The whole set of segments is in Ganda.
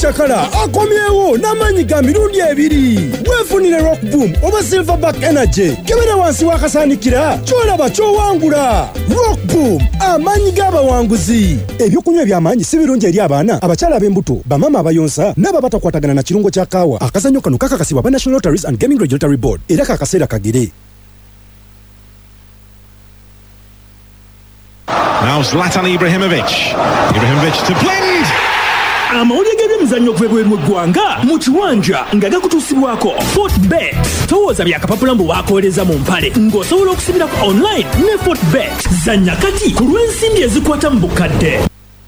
Chakala akomyewo n'amanyi ga mirundi ebiri. Weefunire Rock Boom oba Silverback Energy kebera wansi wakasanikira kyolaba kyowangula. Rock Boom amanyi g'abawanguzi. Ebyokunywa eby'amaanyi si birungi eri abaana abakyala ab'embuto bamama abayonsa n'aba batakwatagana na kirungo kya kaawa. Akazannyo kano kakakasibwa ba National Lotteries and Gaming Regulatory Board era kakaseera kagere. Now Zlatan Ibrahimovic to blend. Amawulire g'ebyemizannyo gwebweru eggwanga mu kiwanja nga gakutuusibwako Fortbet. Towooza byakapapula mbu waakolereza mu mpale ng'osobola okusibirako online ne Fortbet. Zannya kati ku lw'ensimbi ezikwata mu bukadde.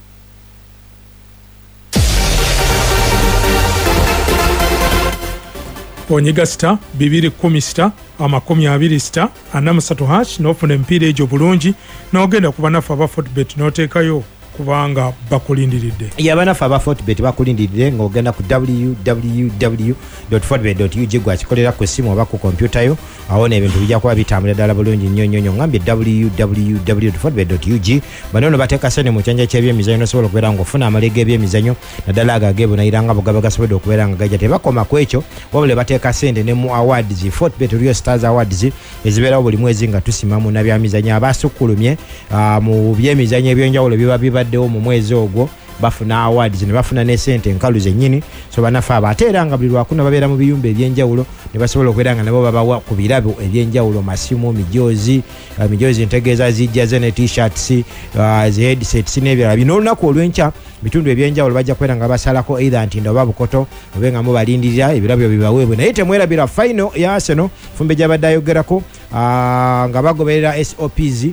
Onyiga star 210 star 20 star 43 hash n'ofuna emipiira egyo bulungi n'ogenda kuba naffe aba Fortbet n'oteekayo kubanga bakulindiridde. Yabanafa aba Fortbet bakulindiridde ng'ogenda ku www.fortbet.ug gwakikolera ku ssimu oba ku kompyuta yo awo n'ebintu bijja kuba bitambula ddala bulungi nnyo ngambye www.fortbet.ug bano bateeka sente mu kyanja ky'ebyemizannyo n'osobola okubeera ng'ofuna amaleega g'ebyemizannyo naddala agageebonayira nga bugaba gasobodde okubeera nga gajja tebakoma ku ekyo wabula bateeka sente ne mu awards Fortbet Real Stars Awards ezibeerawo buli mwezi nga tusimamu na byamizannyo abasukkulumye mu byemizannyo eby'enjawulo bibaddewo mu mwezi ogwo bafuna awards ne bafuna ne sente enkalu zennyini so banafa ate era nga buli lwakuna babeera mu biyumba ebyenjawulo ne basobola okubeera nga nabo babawa ku birabo ebyenjawulo masimu mijozi ntegeeza zijjaze ne t-shirts headsets n'ebirala bino olunaku olw'enkya bitundu ebyenjawulo bajja kubeera nga basalako either nti ndoba bukoto obe nga mubalindirira ebirabo bibaweebwe naye temwerabira final ya Arsenal fumbe gy'abadde ayogerako nga bagoberera SOPs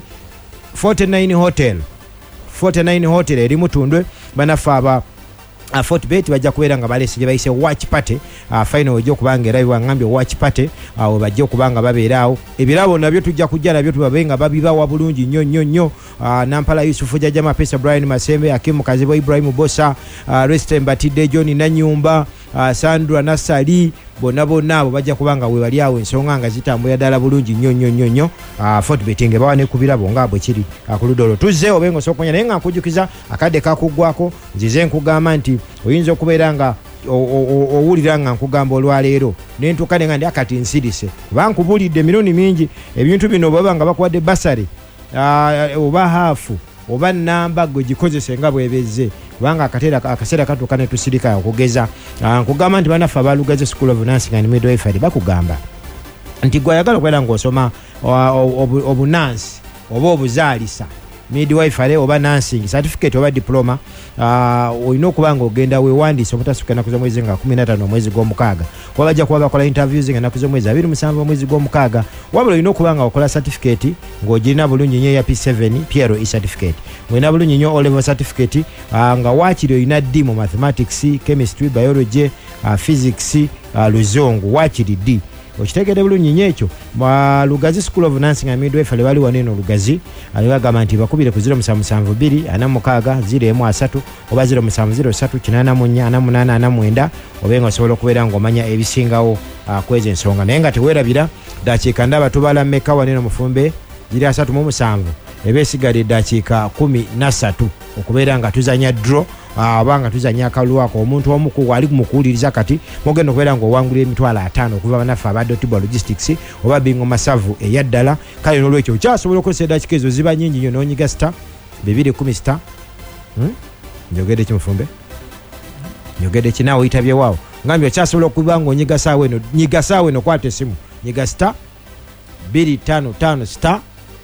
49 hotel eri mutundwe banafa aba Fortbet bajja kubeera nga balese gye bayise watch party final ojja okubanga era biwangambye watch party awo bajja okubanga babeeraawo ebirabo nabyo tujja kujja nabyo tubabe nga babibawa bulungi nnyo Nampala Yusufu Jajja Mapesa Brian Masembe Hakimu Kazibo Ibrahim Bosa Restem Batide John Nanyumba Sandra Nasali bonna abo bajja kubanga we bali awo ensonga nga zitambula ddala bulungi nnyo Fortbet nge bawane kubirabo nga bwe kiri akuludolo tuzze obengo sokonya naye nga nkujukiza akadde kakugwako nzize nkugamba nti oyinza okubeera nga owulira nga nkugamba olwaleero nentuka nga ndi akati nsirise bankubulidde emirundi mingi ebintu bino baba nga bakuwadde basare oba haafu oba namba gwe gikozese nga bwebezze kubanga akaseera katuuka ne tusirika okugeza nkugamba nti banafe abalugaze School of Nursing and Midwifery bakugamba nti gwe ayagala okubeera ng'osoma obunansi oba obuzaalisa midwifery oba nursing certificate oba diploma olina okuba nga ogenda weewandiisa obutasukka ennaku z'omwezi nga 15 omwezi gw'omukaaga kuba bajja kuba bakola interviews nga ennaku z'omwezi 27 omwezi gw'omukaaga wabula olina okuba nga okola certificate ng'ogirina bulungi nnyo eya P7 PRE certificate ng'olina bulungi nnyo O-level certificate nga waakiri olina D mu mathematics chemistry biology physics luzungu waakiri D okitegedde bulungi nnyo ekyo Lugazi School of Nursing and Midwifery bali wano eno Lugazi alibagamba nti bakubire ku 0772 oba 0703 obenga osobola okubeera ng'omanya ebisingawo kwezi ensonga naye nga teweerabira dakiika ndaba tubala mmeka wano eno Mufumbe giri 37 ebeesigadde dakiika 13 okubeera nga tuzanya draw abanga tuzanya akalwako omuntu omuku ali kumukuuliriza kati mogenda okubeera ng'owangula emitwalo 5 okuva banafe aba Dotibwa Logistics oba Bingo Masavu eyaddala kale n'olwekyo okyasobola okukozesa eddakiika ezo ziba nnyingi nnyo n'onyiga star 210 star njogedde ki Mufumbe njogedde ki naawe oyitabye waawo ngambye okyasobola okuba ng'onyiga saawa eno kwata essimu nyiga star 255 star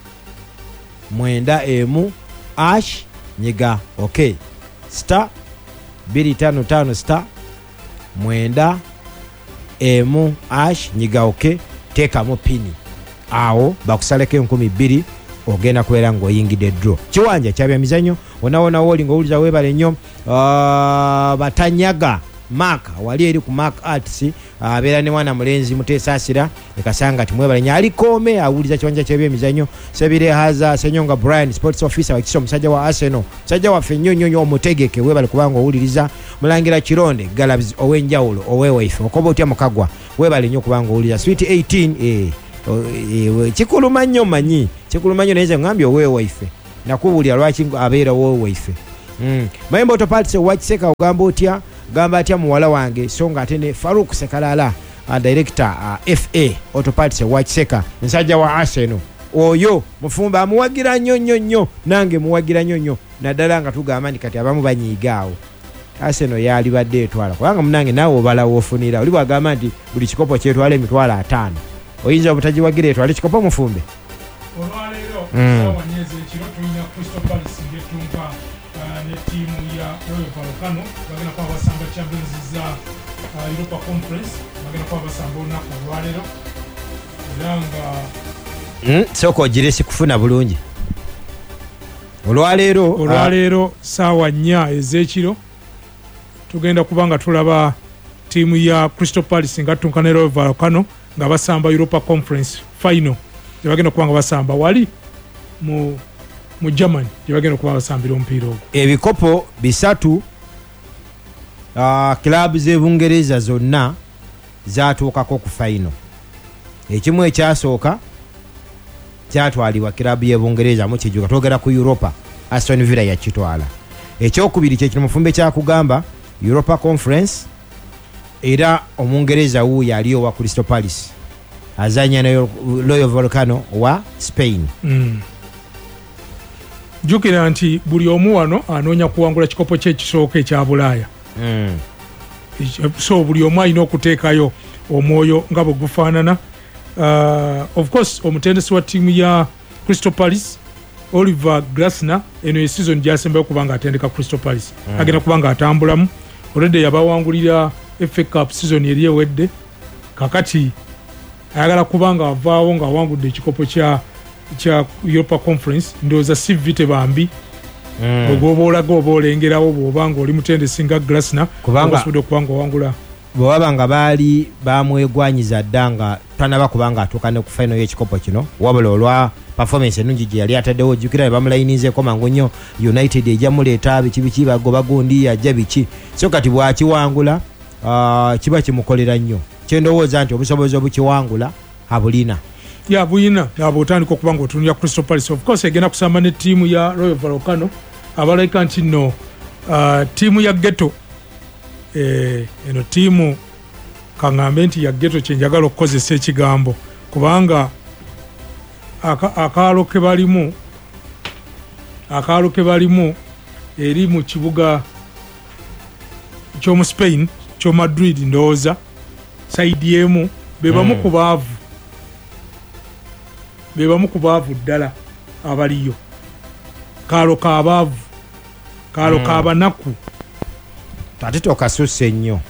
9 ash nyiga okay star 255 star 9 ash nyiga okay teekamu pini awo bakusaleko 2,000 ogenda kubeera ng'oyingidde draw kiwanja kyabyamizannyo wonawona wooli ng'owuliza weebale nnyo batanyaga Mark wali eri ku Mark Arts abeera ne mwana mulenzi Mutesaasira ekasanga timwebale nyali kome awuliza kiwanja ky'ebyemizannyo Sebire Haza Senyonga Brian sports officer wakiso musajja wa Arsenal musajja waffe nnyo omutegeke weebale kubanga owuliriza Mulangira Kironde Galabs ow'enjawulo oweewaife okoba otya Mukagwa weebale nnyo kubanga owuliriza Sweet 18 kikuluma nnyo manyi kikuluma nnyo naye ngambye oweewaife nakubulira lwaki abeera woweewaife Mayembe Auto Parts wakiseka ogamba otya gamba atya muwala wange so nga ate ne Farouk Sekalala director FA Autoparts Wakiseka nsajja wa Arsenal oyo Mufumba amuwagira nnyo nange muwagira nnyo naddala nga tugamba nti kati abamu banyiigaawo Arsenal yali badde etwala kubanga munange naawe obalawo ofunira oli bwagamba nti buli kikopo kyetwala emitwalo 5 oyinza obutagiwagira etwala ekikopo Mufumbe olwaleero sawanyeze ekiro tulina Crystal Palace ngetunka ne ttiimu ya Royal Volcano bagenda kuba basamba Champions za Europa Conference bagenda kuba basamba olunaku olwaleero era nga sooka ogiresi kufuna bulungi olwaleero saawa 4 ez'ekiro tugenda kubanga tulaba ttiimu ya Crystal Palace nga tunka ne Royal Volcano nga basamba Europa Conference final gyebagenda kubanga basamba wali mu Germany gyebagenda kuba basambira omupiira ogwo ebikopo bisatu kilabu z'Ebungereza zonna zatuukako ku final ekimu ekyasooka kyatwalibwa kilabu y'Ebungereza mu kijuka twogera ku Europa Aston Villa yakitwala ekyokubiri kyekino Mufumbe kyakugamba Europa Conference era Omungereza wuuyo aliyo wa Crystal Palace azanya na Royal Volcano wa Spain jukira nti buli omu wano anoonya kuwangula kikopo ky'ekisooka ekya Bulaaya so buli omu alina okuteekayo omwoyo nga bwe gufaanana of course omutendesi wa ttiimu ya Crystal Palace Oliver Glasner eno season gyasembayo kubanga atendeka Crystal Palace agenda kubanga atambulamu already yabawangulira FA Cup season eri ewedde kakati ayagala kubanga avaawo nga awangudde ekikopo kya Europa Conference ndowooza si vite bambi ogwoba olaga oba olengerawo bw'obanga oli mutendesi nga Glasner kubanga osobodde okubanga owangula bwe waba nga baali bamwegwanyiza dda nga tanaba kubanga atuuka ne ku final y'ekikopo kino wabula olwa performance ennungi gye yali ataddewo ojjukira ne bamulayinizeeko mangu nnyo United ejja muleeta biki bagoba gundi yajja biki so kati bw'akiwangula kiba kimukolera nnyo kyendowooza nti obusobozi obukiwangula abulina buyina aba otandika okuba nga otunulira Crystal Palace of course egenda kusamba ne ttiimu ya Royal Volcano abalayika nti nno ttiimu ya Ghetto eno ttiimu kaŋŋambe nti ya Ghetto kyenjagala okukozesa ekigambo kubanga akaalo ke balimu eri mu kibuga ky'omu Spain ky'o Madrid ndowooza saidi emu bebamu ku baavu ddala abaliyo kaalo kabanaku ate tokasusse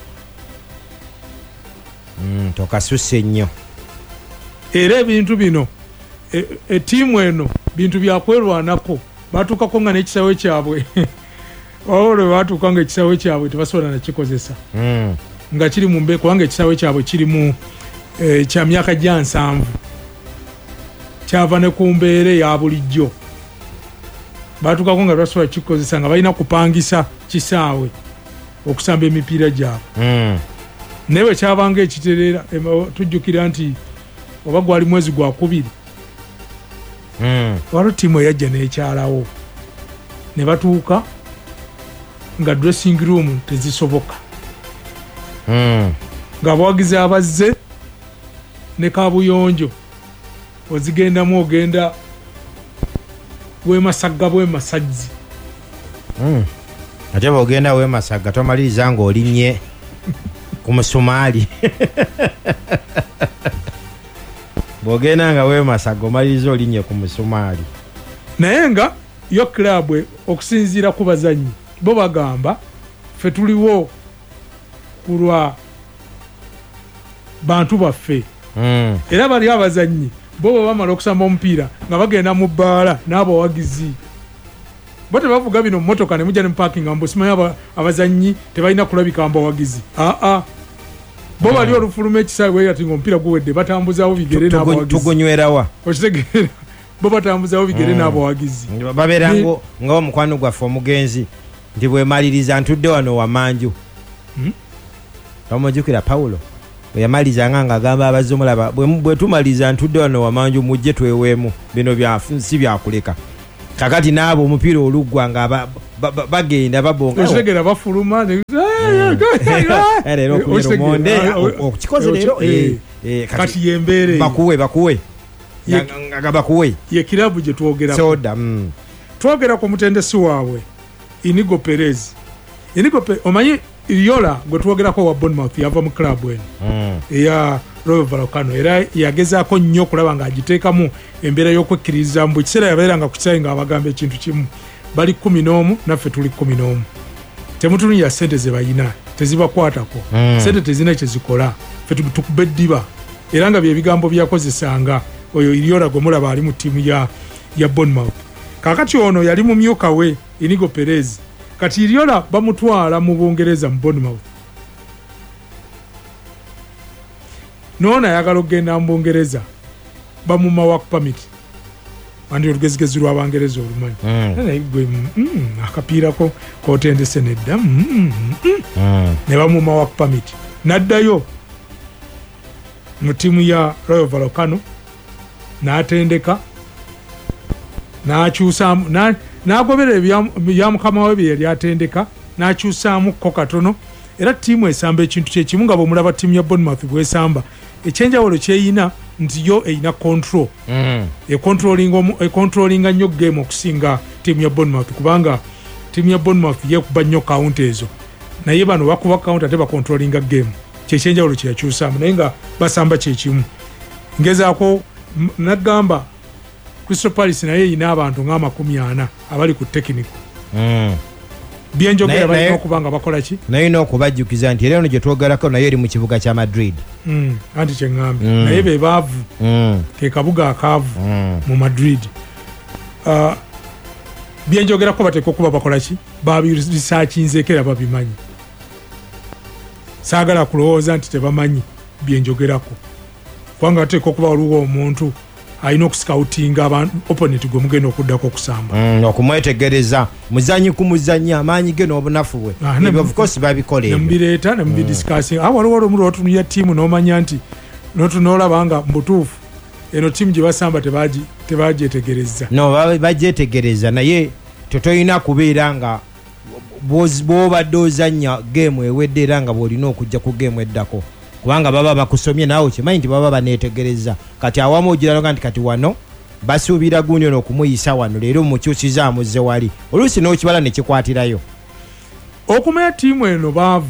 nnyo era ebintu bino ettiimu eno bintu byakwerwanako batuukako nga n'ekisawe kyabwe olwe batuuka nga ekisawe kyabwe tebasobola nakikozesa nga kiri mu mbeeko kubanga ekisawe kyabwe kirimu kya myaka gya 7 kyava ne ku mbeera eya bulijjo batuukako nga tebasobola kikozesa nga balina kupangisa kisaawe okusamba emipiira gyabwe naye bwe kyabanga ekitereera tujjukira nti oba gwali mwezi gwa 2 waliwo ttiimu eyajja n'ekyalawo ne batuuka nga dressing room tezisoboka ng'abawagizi abazze ne kabuyonjo ozigendamu ogenda bwemasagga bwemasajzi ate bwogenda wemasagga tomaliriza ng'olinnye ku musumaali bwogenda nga wemasagga omaliriza olinnye ku musumaali naye nga yo kilabu okusinziira ku bazanyi bo bagamba ffe tuliwo kulwa bantu baffe era bali abazanyi bo bwe bamala okusamba omupiira nga bagenda mu bbaala n'abawagizi bo tebavuga bino mu motoka ne mujja ne mupakinga mbosimanyi abazanyi tebalina kulabika mbawagizi bo bali olufuluma ekisaawe ati ng'omupiira guwedde batambuzaawo bigere n'abawagizi tugunywerawa okitegeera bo batambuzaawo bigere n'abawagizi babeera ng'omukwano gwaffe omugenzi nti bwemaliriza ntudde wano wamanju omujjukira Pawulo bweyamalizanga ng'agamba abazze omulaba bwe tumaliza ntudde wano wamanju mujje tweweemu bino si byakuleka kakati n'abo omupiira oluggwa nga bagenda babonga okitegera bafuluma Leero okunyera omonde okikoze leero kati yembeere bakuwe nga bakuwe ye kilabu gye twogera soda twogera ku mutendesi waabwe Inigo Perez omanyi Iriola gwe twogerako wa Bournemouth yava mu club eno eya Rayo Vallecano era yagezaako nnyo okulaba ng'agiteekamu embeera y'okwekkiriza mbu ekiseera yabeeranga ku kisayi ng'abagamba ekintu kimu bali 11 naffe tuli 11 temutunuulira ssente ze bayina tezibakwatako ssente tezina kye zikola ffe tukube eddiba era nga byebigambo byakozesanga oyo Iriola gwe mulaba ali mu ttiimu ya Bournemouth kaakati ono yali mumyuka we Inigo Perez kati Iriola bamutwala mu Bungereza mu Bournemouth noona ayagala okugenda mu Bungereza bamuma work permit andi olugezigezi lw'Abangereza olumanyi gwe akapiirako kotendese nedda ne bamuma work permit n'addayo mu ttiimu ya Rayo Vallecano n'atendeka n'akyusaamu n'agobera ebya mukama we bye yali atendeka n'akyusaamu ko katono era ttiimu esamba ekintu kyekimu nga bw'omulaba ttiimu ya Bournemouth bw'esamba ekyenjawulo kyeyina nti yo eyina control econtrollinga nnyo game okusinga ttiimu ya Bournemouth kubanga ttiimu ya Bournemouth yeekuba nnyo kawunti ezo naye bano bakuba kawunti ate bacontrollinga game kyekyenjawulo kyeyakyusaamu naye nga basamba kyekimu ngezaako nagamba Crystal Palace naye eyina abantu nga 40 abali ku technical byenjogera balina okuba nga bakola ki naye n'okubajjukiza nti era ono gye twogerako naye eri mu kibuga kya Madrid anti kyeŋŋambye naye be baavu ke kabuga akaavu mu Madrid byenjogerako bateeka okuba bakola ki babisaakinzeeko era babimanyi saagala kulowooza nti tebamanyi byenjogerako kubanga bateeka okuba waliwo omuntu alina okuscoutinga opponent gwe mugenda okuddako okusamba okumwetegereza muzanyi ku muzanyi amaanyi ge n'obunafu bwe of course babikola nemubireeta nemubidiscussing waliwo olumu lwotunulya ttiimu n'omanya nti noolaba nga mbutuufu eno ttiimu gye basamba tebagyetegereza no bagyetegereza naye totoyina kubeera nga bw'obadde ozannya geemu ewedde era nga bw'olina okujja ku geemu eddako kubanga baba bakusomye naawe kimanyi nti baba baneetegereza kati awamu ogiraloga nti kati wano basuubira gundi ono okumuyisa wano leero mukyusiza amuzze wali oluusi n'okibala ne kikwatirayo okumanya ttiimu eno baavu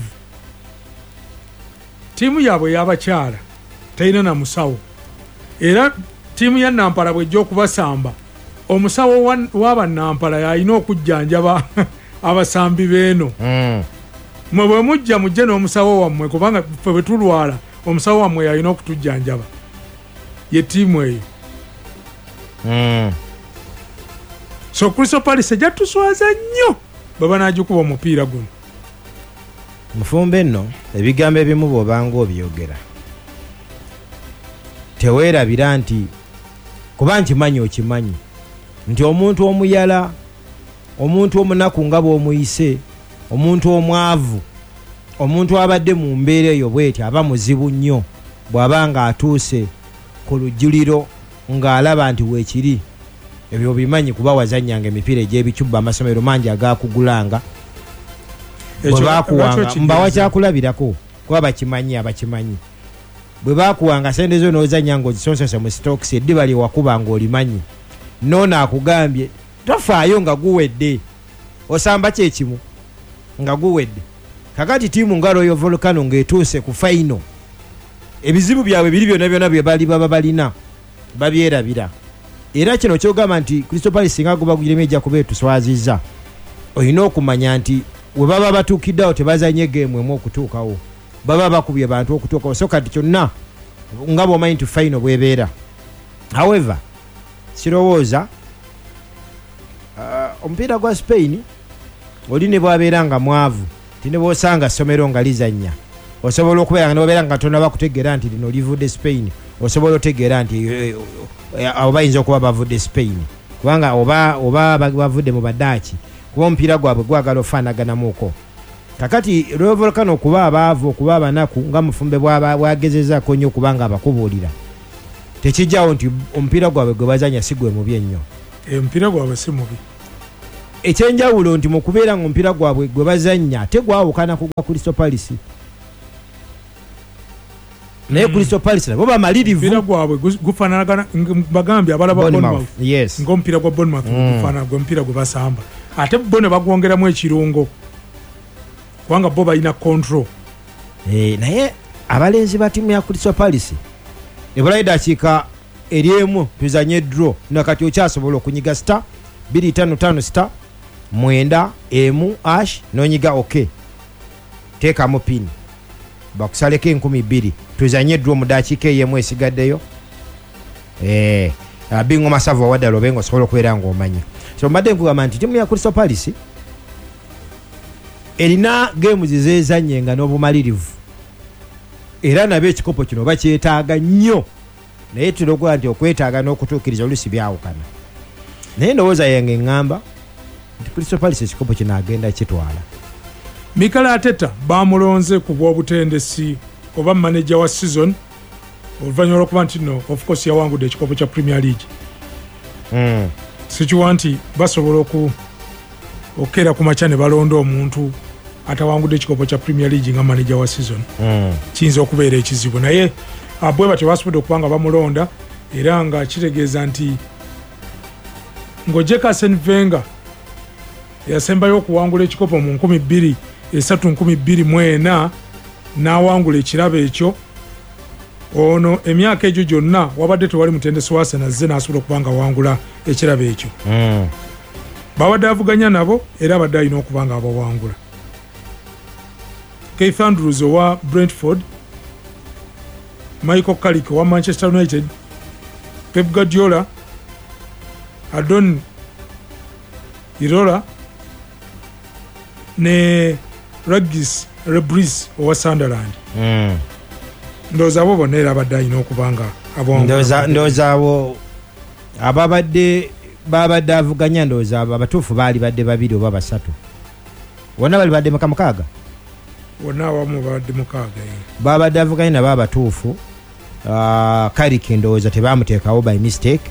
ttiimu yaabwe y'abakyala talina na musawo era ttiimu ya Nampala bw'ejja okubasamba omusawo w'abannampala yalina okujjanjaba abasambi beeno mwe bwe mujja mujje n'omusawo wammwe kubanga ffe bwe tulwala omusawo wammwe yalina okutujjanjaba ye ttiimu eyo so Crystal Palace ejja tuswaza nnyo baba n'agikuba omupiira guno mufumbe nno ebigambo ebimu bw'obanga obyogera teweerabira nti kuba nkimanyi okimanyi nti omuntu omuyala omuntu omunaku nga bw'omuyise omuntu omwavu omuntu abadde mu mbeera eyo bweti aba muzibu nnyo bw'aba nga atuuse ku lujjuliro ng'alaba nti weekiri ebyo bimanyi kuba wazannyanga emipiira egy'ebicuba amasomero mangi agakugulanga bwe baakuwanga mbawa kyakulabirako kuba abakimanyi bwe baakuwanga sente zo n'ozannya ng'ozisonsose mu stokes eddiba lye wakuba ng'olimanyi noono akugambye tofaayo nga guwedde osamba kyekimu nga guwedde kakati ttiimu nga Royal Volcano ng'etuuse ku final ebizibu byabwe biri byonna byonna bye bali baba balina babyerabira era kino kyogamba nti Crystal Palace nga guba guleme ejja kuba etuswazizza olina okumanya nti we baba batuukiddeawo tebazanye geemu emu okutuukawo baba bakubye bantu okutuukawo so kati kyonna nga bw'omanyi nti final bwebeera however sirowooza omupiira gwa Spain oli ne bwabeera nga mwavu ti ne bw'osanga ssomero nga lizannya osobola okubeera nga nebabeera nga tonaba kutegeera nti lino livudde Spain osobola otegeera nti abo bayinza okuba bavudde Spain kubanga oba bavudde mu badaaki kuba omupiira gwabwe gwagala ofaanaganamuuko kakati Royal Volcano okuba abaavu okuba abanaku nga mufumbe bwagezezaako nnyo okubanga abakubuulira tekijjawo nti omupiira gwabwe gwe bazanya si gwe mubi ennyo omupiira gwabwe si mubi ekyenjawulo nti mu kubeera nga omupiira gwabwe gwe bazannya ate gwawukana ku gwa Crystal Palace naye Crystal Palace nabo bamalirivu omupiira gwabwe gufaanagana bagambye abalaba Bournemouth yes ng'omupiira gwa Bournemouth gufaanana gwe omupiira gwe basamba ate bo ne bagwongeramu ekirungo kubanga bo balina control naye abalenzi ba ttiimu ya Crystal Palace ebulayi dakiika eryemu tuzanye draw nakati okyasobola okunyiga star 255 star 9 ash nonyiga ok teekamu pin bakusaleko 12,000 tuzanye draw mu dakiika eyemu esigaddeyo bingo masava waddala obenga osobola okubeera ng'omanya so mbadde nkugamba nti ttiimu ya Crystal Palace erina geemu zizezanye nga n'obumalirivu era nabyo ekikopo kino bakyetaaga nnyo naye tulogola nti okwetaaga n'okutuukiriza olusi byawukana naye ndowooza yange eŋŋamba nti Crystal Palace ekikopo kino agenda kitwala. Mikel Arteta bamulonze ku bw'obutendesi oba manager wa season oluvannyuma lw'okuba nti no of course yawangudde ekikopo kya Premier League sikiwa nti basobola okera ku makya ne balonda omuntu atawangudde ekikopo kya Premier League nga manager wa season kiyinza okubeera ekizibu naye bwe batyo basobodde okuba nga bamulonda era nga kitegeeza nti ng'ojjeko Arsene Wenger yasembayo okuwangula ekikopo mu 2003-2004 n'awangula ekirabo ekyo ono emyaka egyo gyonna wabadde tewali mutendesi wa Arsenal azze n'asobola okuba nga awangula ekirabo ekyo babadde avuganya nabo era abadde alina okuba nga abawangula. Keith Andrews owa Brentford, Michael Carrick owa Manchester United, Pep Guardiola, Adon Irola ne Regis Rebris owa Sunderland. Ndowooza abo bonna era abadde alina okuba nga abawangula. Ndowooza abo babadde avuganya ndowooza abatuufu baali badde babiri oba basatu wonna bali badde mukaaga wonna awamu babadde mukaaga babadde avuganya nabo abatuufu Carrick ndowooza tebamuteekawo by mistake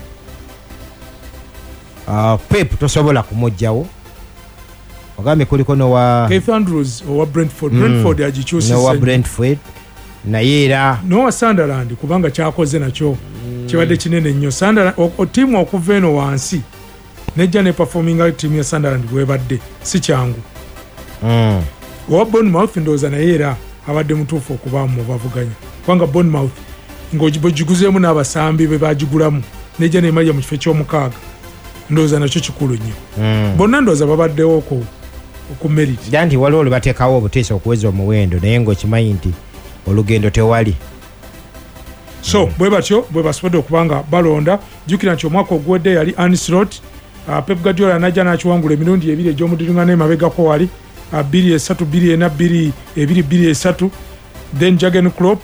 Pep tosobola kumugjawo ogambye kuliko nowa Keith Andrews owa Brentford agikyusisa nowa Brentford naye era nowa Sunderland kubanga kyakoze nakyo kibadde kinene nnyo ttiimu okuva eno wansi nejja ne performinga ttiimu ya Sunderland bwebadde si kyangu owa Bournemouth ndowooza naye era abadde mutuufu okuba mu bavuganya kubanga Bournemouth ng'ogiguzeemu n'abasambi be bagigulamu nejja nemalya mu kifo ky'omukaaga ndowooza nakyo kikulu nnyo bonna ndowooza babaddewo ku merit nti waliwo lwe bateekawo obuteesa okuweza omuwendo naye ng'okimanyi nti olugendo tewali so bwe batyo bwe basobodde okuba nga balonda jjukira nti omwaka oguwedde yali Ancelotti Pep Guardiola najja n'akiwangula emirundi ebiri egy'omudiringa n'emabegako wali 2-3 2-2-2-3 then Jurgen Klopp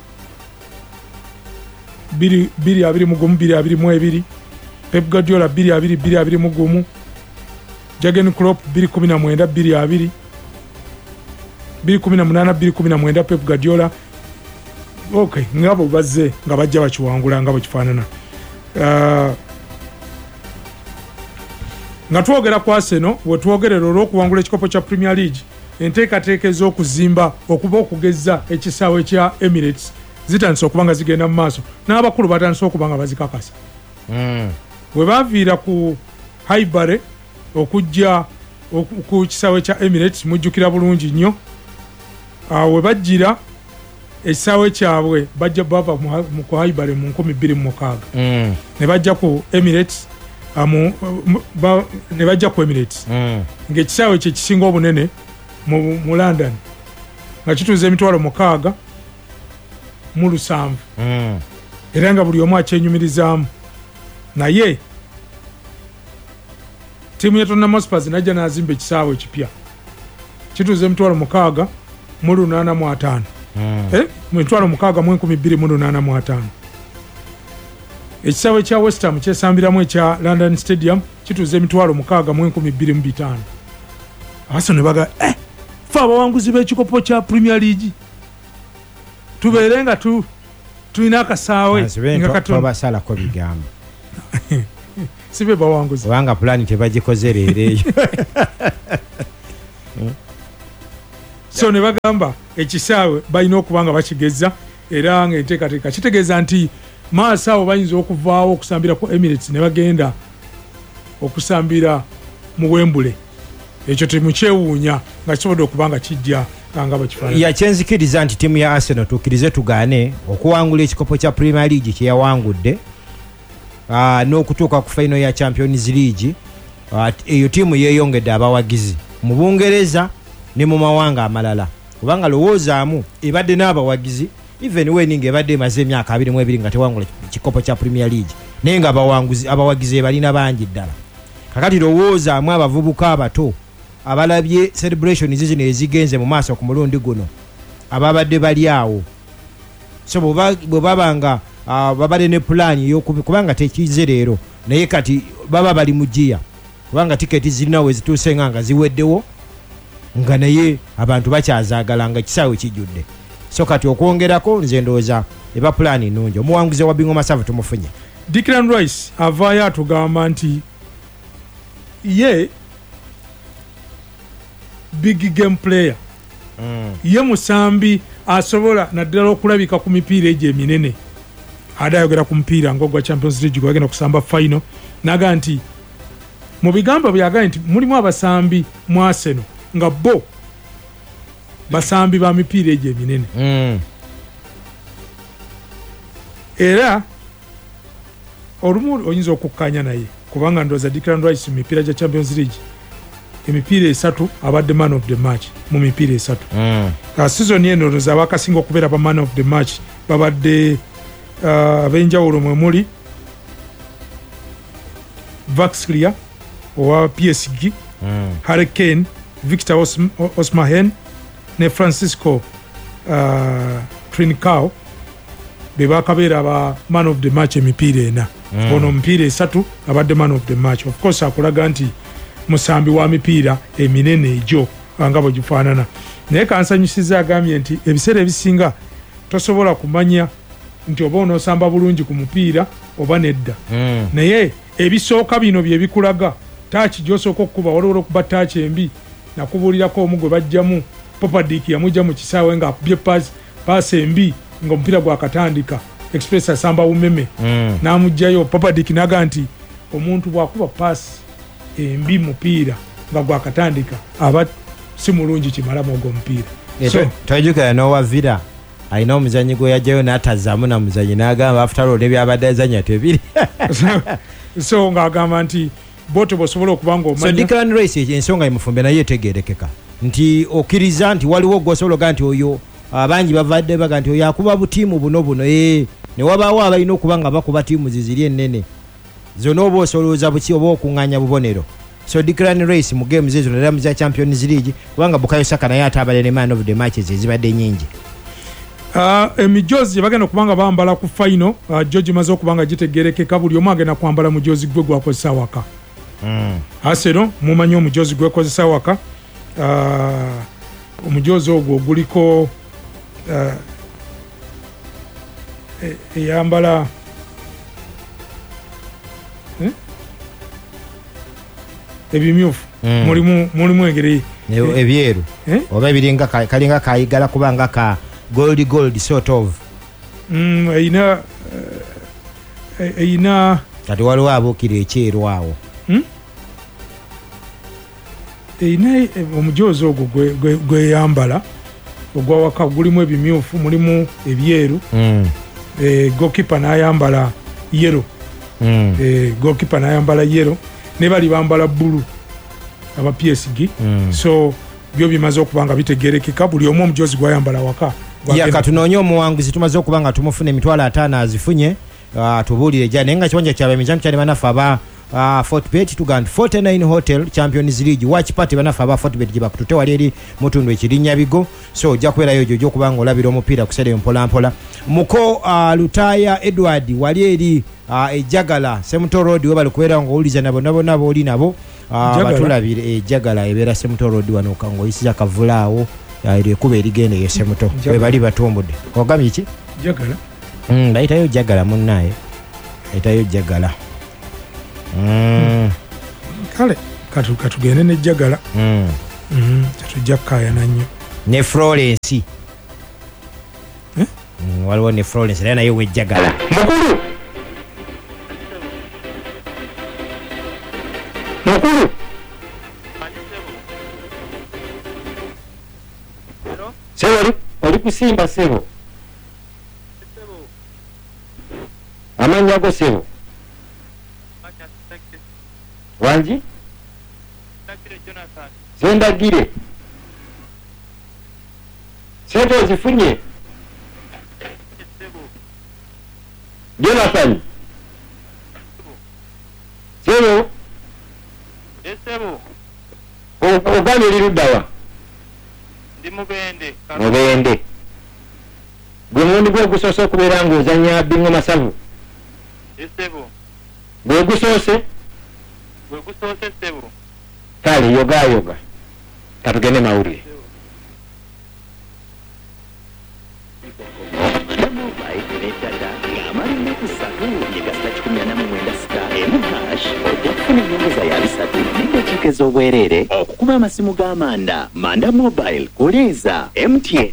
2-2-2-2 Pep Guardiola 2-2-2-2 Jurgen Klopp 2-19-2-2 2-18-2-19 Pep Guardiola okay ngabo bazze nga bajja bakiwangula nga bakifaanana nga twogera ku Arsenal wetwogerera olw'okuwangula ekikopo kya Premier League enteekateeka ez'okuzimba okuba okugeza ekisaawe kya Emirates zitandise okuba nga zigenda mu maaso n'abakulu batandise okuba nga bazikakasa bwe baviira ku Highbury okujja ku kisaawe kya Emirates mujjukira bulungi nnyo we bajjira ekisaawe kyabwe bajja bava ku Highbury mu 2006 ne bajja ku Emirates ne bajja ku Emirates ng'ekisaawe kye kisinga obunene mu London nga kituuza emitwalo 607 era nga buli omu akyenyumirizaamu naye ttiimu ya Tottenham Hotspur najja n'azimba ekisaawe ekipya kituuza emitwalo 685 emitwalo 6,285 ekisaawe kya West Ham kyesambiramu ekya London Stadium kituuza emitwalo 6,205 Arsenal ne baga fe abawanguzi b'ekikopo kya Premier League tubeere nga tulina akasaawe nga katobasalako bigambo sibe bawanguzi kubanga pulani tebagikoze leero eyo so ne bagamba ekisaawe balina okubanga bakigeza era ng'enteekateeka kitegeeza nti maaso awo bayinza okuvaawo okusambira ku Emirates ne bagenda okusambira mu Wembley. Ekyo temukyewuunya nga kisobodde okuba nga kijja nga bakifaanana. Yakyenzikiriza nti ttiimu ya Arsenal tukkirize tugaane okuwangula ekikopo kya Premier League kye yawangudde n'okutuuka ku final ya Champions League. Eyo ttiimu yeeyongedde abawagizi mu Bungereza ne mu mawanga amalala kubanga lowoozaamu ebadde n'abawagizi even winning ebadde emaze emyaka 22 nga tewangula kikopo kya Premier League naye nga abawagizi balina bangi ddala. Kakati lowoozaamu abavubuka abato abalabye celebration zino ezigenze mu maaso ku mulundi guno ababadde bali awo, so bwe babanga babale ne plan kubanga tekize leero naye kati baba bali mujiya kubanga tiketi zirina we zituuse nga ziweddewo nga naye abantu bakyazaagala nga kisaawe kijjudde. So kati okwongerako nze ndowooza eba plan nnungi. Omuwanguzi wa Bingoma Masavu tumufunye. Declan Rice avaayo atugamba nti ye big game player, ye musambi asobola naddala okulabika ku mipiira egyo eminene. Adayogera ku mupiira ng'ogwa Champions League gwagenda kusamba final naga nti mu bigambo byagaye nti mulimu abasambi mu Arsenal nga bo basambi ba mipiira egyo eminene. Era olumu oyinza okukkanya naye kubanga ndowooza Declan Rice mu mipiira gya Champions League emipiira 3 abadde man of the match mu mipiira 3. Season eno ndowooza abakasinga okubeera ba man of the match babadde ab'enjawulo mwe muli Vaxlia owa PSG, Harry Kane, Victor Osimhen ne Francisco Trincao bebakabeera ba man of the match emipiira ena. Ono mipiira 3 abadde man of the match. Of course akulaga nti musambi wa mipiira eminene egyo nga bwe gifaanana. Naye kansanyusiza agambye nti ebiseera ebisinga tosobola kumanya nti oba onoosamba bulungi ku mupiira oba nedda. Naye ebisooka bino bye bikulaga taachi gy'osooka okukuba waliwo okuba taachi embi. Nakubuulirako omu gwe bajjamu Popadik yamujja mu kisaawe nga akubye paasi embi nga omupiira gwakatandika Express asamba bumeme n'amugjayo. Popadik naga nti omuntu bw'akuba paasi embi mupiira nga gwakatandika aba si mulungi kimalamu ogwo mupiira. Twajjukira n'owa Villa alina omuzanyi gwe yajjayo n'atazaamu na muzanyi n'agamba after all n'ebyabadde azanya tebiri. So ng'agamba nti bote bosobola okuba ng'omanya. So Declan Rice ensonga emufumbe naye etegeerekeka nti okkiriza nti waliwo gw'osobola oga nti oyo abangi bavadde baga nti oyo akuba butiimu buno ne wabaawo abalina okuba nga bakuba tiimu ziziri ennene zonna oba osolooza buki oba okuŋŋaanya bubonero. So Declan Rice mu games ezo era mu za Champions League kubanga Bukayo Saka naye atabale ne man of the matches ezibadde nnyingi. Emijozi bagenda okubanga bambala ku final George maze okubanga gitegeerekeka buli omu agenda kwambala mujozi gwe gwakozesa waka. Arsenal mumanyi omujozi gwekozesa waka. Omujozi ogwo guliko eyambala ebimyufu mulimu engeri ebyeru oba ebiringa kalinga kayigala kubanga ka gold sort of eyina kati waliwo abuukira ekyeru awo eyina omujozi ogwo gweyambala ogwawaka gulimu ebimyufu mulimu ebyeru. Goalkeeper n'ayambala yellow. Goalkeeper n'ayambala yellow ne bali bambala blue aba PSG. So byo bimaze okubanga bitegeerekeka buli omu omujozi gwayambala waka. Katunoonye omuwanguzi tumaze okubanga tumufune emitwalo 5 azifunye. Tubuulire jja naye nga kiwanja kyabwe emizamu kyali banafu aba Fortbet tuganda 49 Hotel Champions League watch party banafu aba Fortbet gye bakutute wali eri mutundu ekirinnya bigo. So ojja kubeerayo gyo gy'okubanga olabira omupiira kusere mpola muko Lutaya Edward wali eri ejjagala Semuto Road we bali kubeera nga owuliza nabo oli nabo batulabire ejjagala ebeera Semuto Road wano nga oyisiza kavulaawo ekuba erigenda eyo Semuto we bali batumbudde ogambye iki jagala bayitayo jagala munnaye bayitayo jagala kale katugende nejjagala tetujja kukayana nnyo ne Florence waliwo ne Florence naye naye wejjagala mukulu sebo oli kusimba sebo amannya go sebo wangi zendagire sente ozifunye Jonathan sebo oganye liruddawa mubende gwe mundi gwegusoose okubeera ng'ozanya bingo masavu gwegusoose kale yoga katugende mawulire ez'obwerere okukuba amasimu g'amanda Manda Mobile kuleeza MTN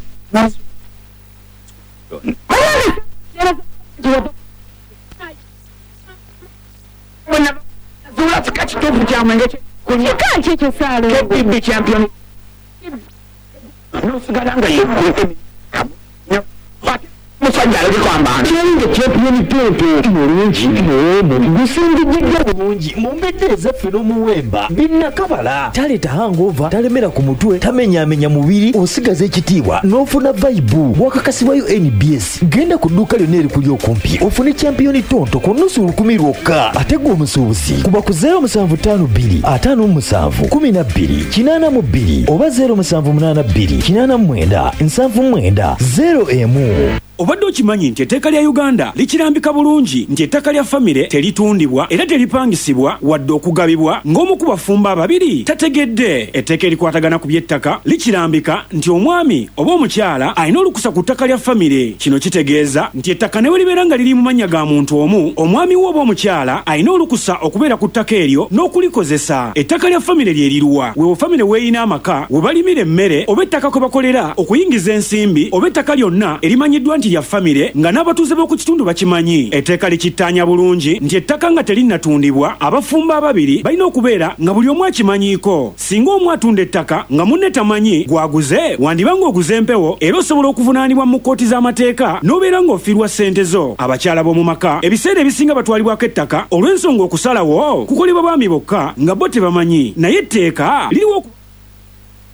musajja alikwambana kyenge champion tonto mulungi gusingijja bulungi mumbedde ezaffe n'omuwemba binnakabala taleta hangover talemera ku mutwe tamenyaamenya mubiri osigaza ekitiibwa n'ofuna vaibu wakakasibwayo NBS genda ku dduuka lyonna erikuli okumpi ofune champion tonto ku nnusu 10 lwokka ate gwe omusuubuzi kuba ku 0752 57 12 82 oba 0782 89 79 0 obadde okimanyi nti etteeka lya Uganda likirambika bulungi nti ettaka lya famire teritundibwa era teripangisibwa wadde okugabibwa ng'omu ku bafumba ababiri tategedde etteeka erikwatagana ku by'ettaka likirambika nti omwami oba omukyala alina olukusa ku ttaka lya famire kino kitegeeza nti ettaka ne bwe libeera nga liri mu mannya ga muntu omu omwami we oba omukyala alina olukusa okubeera ku ttaka eryo n'okulikozesa ettaka lya famire lyeriruwa wewe famire weeyina amaka we balimira emmere oba ettaka kwe bakolera okuyingiza ensimbi oba ettaka lyonna erimanyiddwa nti lya famire nga n'abatuuze b'oku kitundu bakimanyi etteeka likittaanya bulungi nti ettaka nga terinatundibwa abafumba ababiri balina okubeera nga buli omu akimanyiiko singa omu atunda ettaka nga munne tamanyi gwaguze wandiba ng'oguze empewo era osobola okuvunaanibwa mu kkooti z'amateeka n'obeera ng'ofiirwa ssente zo abakyala b'omu maka ebiseera ebisinga batwalibwako ettaka olw'ensonga okusalawo kukolebwa baami bokka nga bo tebamanyi naye etteeka liriwo